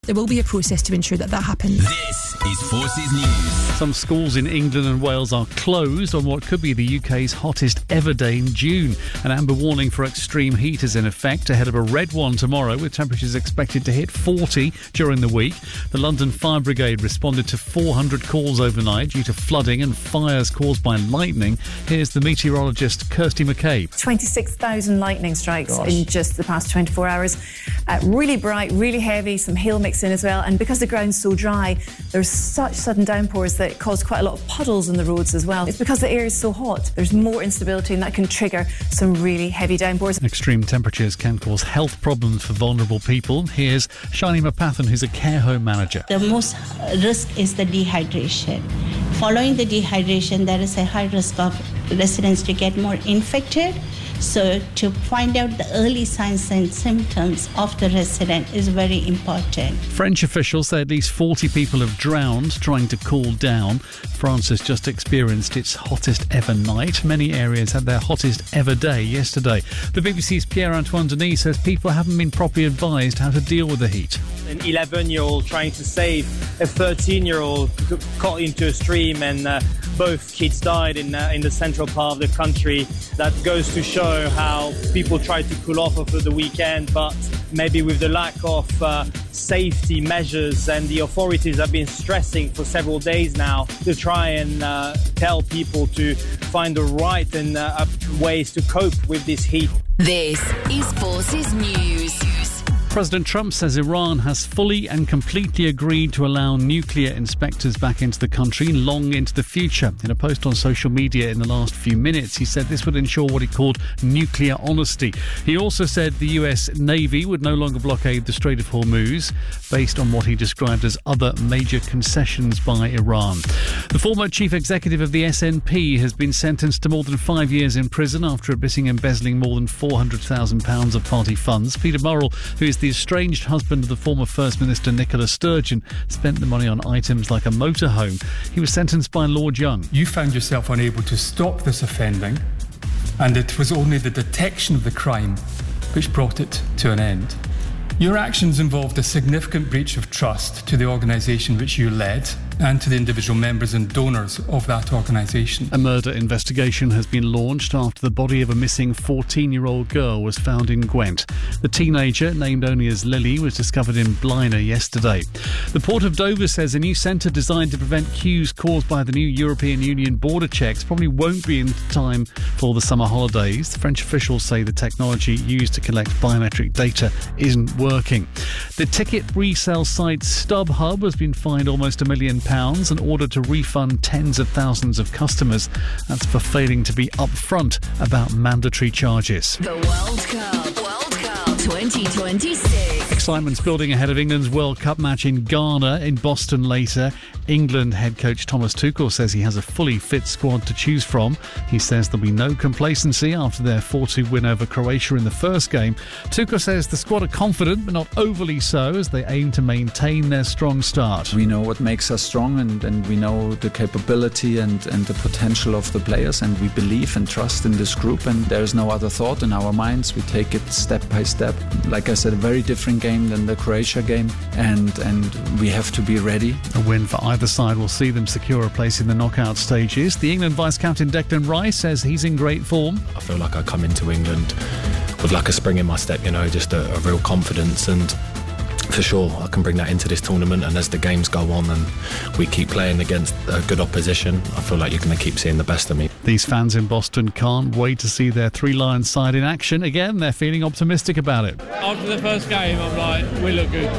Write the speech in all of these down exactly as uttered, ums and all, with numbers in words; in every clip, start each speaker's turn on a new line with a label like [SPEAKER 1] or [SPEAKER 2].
[SPEAKER 1] There will be a process to ensure that that happens.
[SPEAKER 2] This is Forces News.
[SPEAKER 3] Some schools in England and Wales are closed on what could be the U K's hottest ever day in June. An amber warning for extreme heat is in effect ahead of a red one tomorrow, with temperatures expected to hit forty during the week. The London Fire Brigade responded to four hundred calls overnight due to flooding and fires caused by lightning. Here's the meteorologist Kirsty McCabe.
[SPEAKER 4] twenty-six thousand lightning strikes Gosh. in just the past twenty-four hours. Uh, really bright, really heavy, some hail mixed in as well. And because the ground's so dry, there's such sudden downpours that cause quite a lot of puddles on the roads as well. It's because the air is so hot. There's more instability and that can trigger some really heavy downpours.
[SPEAKER 3] Extreme temperatures can cause health problems for vulnerable people. Here's Shani Mapathan, who's a care home manager.
[SPEAKER 5] The most risk is the dehydration. Following the dehydration, there is a high risk of residents to get more infected. So to find out the early signs and symptoms of the resident is very important.
[SPEAKER 3] French officials say at least forty people have drowned trying to cool down. France has just experienced its hottest ever night. Many areas had their hottest ever day yesterday. The B B C's Pierre-Antoine Denis says people haven't been properly advised how to deal with the heat.
[SPEAKER 6] An eleven-year-old trying to save a thirteen-year-old caught into a stream, and uh, both kids died in uh, in the central part of the country. That goes to show how people try to cool off over the weekend, but maybe with the lack of uh, safety measures, and the authorities have been stressing for several days now to try and uh, tell people to find the right and uh, ways to cope with this heat.
[SPEAKER 2] This is Forces News.
[SPEAKER 3] President Trump says Iran has fully and completely agreed to allow nuclear inspectors back into the country long into the future. In a post on social media in the last few minutes, he said this would ensure what he called nuclear honesty. He also said the U S Navy would no longer blockade the Strait of Hormuz, based on what he described as other major concessions by Iran. The former chief executive of the S N P has been sentenced to more than five years in prison after admitting embezzling more than four hundred thousand pounds of party funds. Peter Murrell, who is the estranged husband of the former First Minister Nicola Sturgeon, spent the money on items like a motorhome. He was sentenced by Lord Young.
[SPEAKER 7] You found yourself unable to stop this offending, and it was only the detection of the crime which brought it to an end. Your actions involved a significant breach of trust to the organisation which you led and to the individual members and donors of that organisation.
[SPEAKER 3] A murder investigation has been launched after the body of a missing fourteen-year-old girl was found in Gwent. The teenager, named only as Lily, was discovered in Blaina yesterday. The Port of Dover says a new centre designed to prevent queues caused by the new European Union border checks probably won't be in time for the summer holidays. The French officials say the technology used to collect biometric data isn't working. The ticket resale site StubHub has been fined almost a million pounds and ordered to refund tens of thousands of customers. That's for failing to be upfront about mandatory charges.
[SPEAKER 2] The World Cup. World Cup twenty twenty-six.
[SPEAKER 3] Excitement's building ahead of England's World Cup match in Ghana in Boston later. England head coach Thomas Tuchel says he has a fully fit squad to choose from. He says there'll be no complacency after their four two win over Croatia in the first game. Tuchel says the squad are confident but not overly so, as they aim to maintain their strong start.
[SPEAKER 8] We know what makes us strong, and, and we know the capability and, and the potential of the players, and we believe and trust in this group, and there is no other thought in our minds. We take it step by step. Like I said, a very different game than the Croatia game, and, and we have to be ready.
[SPEAKER 3] A win for either side will see them secure a place in the knockout stages. The England vice-captain Declan Rice says he's in great form.
[SPEAKER 9] I feel like I come into England with like a spring in my step, you know, just a, a real confidence, and for sure I can bring that into this tournament. And as the games go on and we keep playing against a good opposition, I feel like you're going to keep seeing the best of me.
[SPEAKER 3] These fans in Boston can't wait to see their Three Lions side in action. Again, they're feeling optimistic about it.
[SPEAKER 10] After the first game, I'm like, we look good.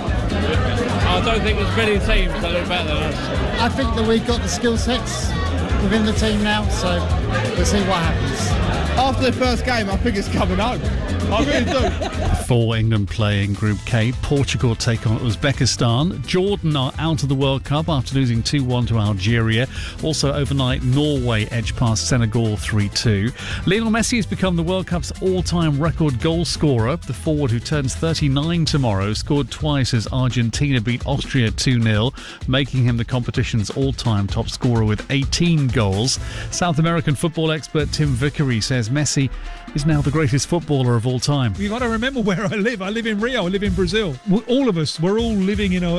[SPEAKER 10] I don't think there's many teams that look better than us.
[SPEAKER 11] I think that we've got the skill sets within the team now, so we'll see what happens.
[SPEAKER 10] After the first game, I think it's coming home. I really do.
[SPEAKER 3] Before England play in Group K, Portugal take on Uzbekistan. Jordan are out of the World Cup after losing two one to Algeria. Also overnight, Norway edged past Senegal three two. Lionel Messi has become the World Cup's all-time record goal scorer. The forward, who turns thirty-nine tomorrow, scored twice as Argentina beat Austria two nil, making him the competition's all-time top scorer with eighteen goals. South American football expert Tim Vickery says Messi is now the greatest footballer of all time.
[SPEAKER 12] You've got to remember where I live. I live in Rio. I live in Brazil. All of us, we're all living in a